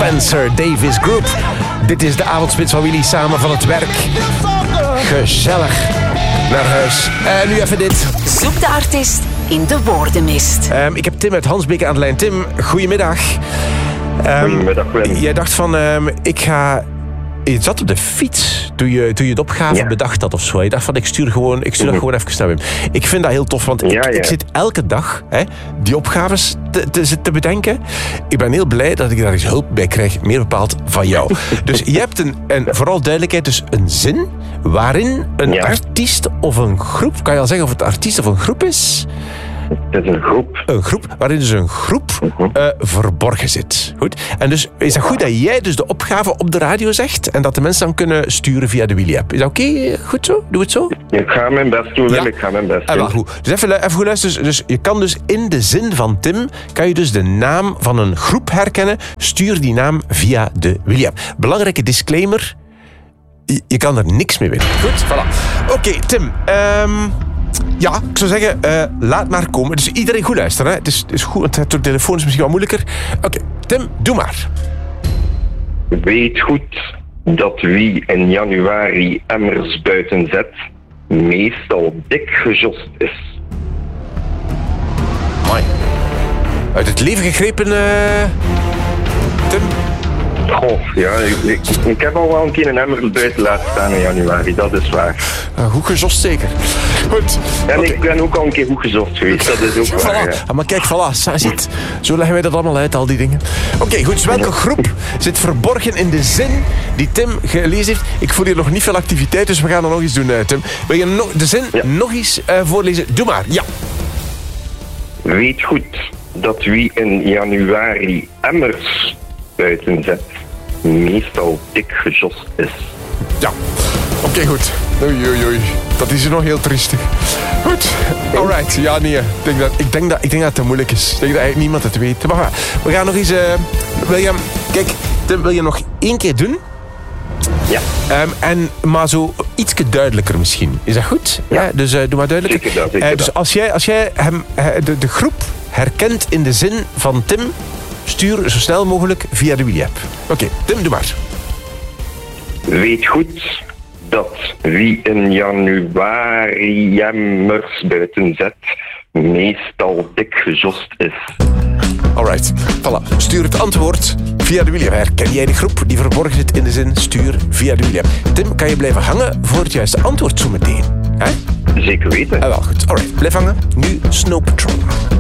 Spencer Davis Group. Dit is de avondspits van Willy samen van het werk. Gezellig. Naar huis. En nu even dit. Zoek de artiest in de woordenmist. Ik heb Tim uit Hansbeek aan de lijn. Tim, goedemiddag. Goedemiddag, Wim. Jij dacht van, je zat op de fiets toen je het opgave bedacht had of zo. Je dacht van, ik stuur dat gewoon even naar Wim. Ik vind dat heel tof, want ik zit elke dag die opgaves te bedenken. Ik ben heel blij dat ik daar eens hulp bij krijg, meer bepaald van jou. Dus je hebt vooral duidelijkheid, dus een zin waarin een artiest of een groep, kan je al zeggen of het artiest of een groep is? Het is een groep. Een groep, waarin dus een groep verborgen zit. Goed. En dus is het goed dat jij dus de opgave op de radio zegt en dat de mensen dan kunnen sturen via de Willy-app. Is dat oké? Goed zo? Doe het zo? Ik ga mijn best doen, Wim. Ik ga mijn best doen. Wel goed. Dus even goed luisteren. Dus je kan dus in de zin van Tim, kan je dus de naam van een groep herkennen. Stuur die naam via de Willy-app. Belangrijke disclaimer. Je kan er niks mee winnen. Goed, voilà. Oké, Tim. Ja, ik zou zeggen, laat maar komen. Dus iedereen goed luisteren. Hè? Het is goed, want door de telefoon is misschien wat moeilijker. Oké, Tim, doe maar. Weet goed dat wie in januari emmers buiten zet, meestal dik gejost is. Mooi. Uit het leven gegrepen, Tim? Goh, ja, ik heb al wel een keer een emmer buiten laten staan in januari, dat is waar. Goed gezocht zeker. Goed. En ik ben ook al een keer goed gezocht geweest, dat is ook waar. Voilà. Maar kijk, voilà, ziet. Zo leggen wij dat allemaal uit, al die dingen. Oké, goed, dus welke groep zit verborgen in de zin die Tim gelezen heeft? Ik voel hier nog niet veel activiteit, dus we gaan er nog iets doen, Tim. Wil je de zin nog eens voorlezen? Doe maar, ja. Weet goed dat wie in januari emmers buiten zet, meestal dik gejost is. Ja, oké, goed. Oei. Dat is hier nog heel triestig. Goed, alright. Ja, nee. Ik denk dat het te moeilijk is. Ik denk dat eigenlijk niemand het weet. Maar we gaan nog eens... Kijk, Tim, wil je nog 1 keer doen? Ja. Maar zo ietsje duidelijker misschien. Is dat goed? Ja. Dus doe maar duidelijker. Zeker dus als jij hem, de groep herkent in de zin van Tim, stuur zo snel mogelijk via de Willy-app. Oké, Tim, doe maar. Weet goed dat wie in januari emmers buiten zet, meestal dik gejost is. Alright, voilà. Stuur het antwoord via de Willy-app. Herken jij de groep die verborgen zit in de zin? Stuur via de Willy-app. Tim, kan je blijven hangen voor het juiste antwoord zo meteen? Zeker weten. Wel goed, alright. Blijf hangen. Nu Snow Patrol.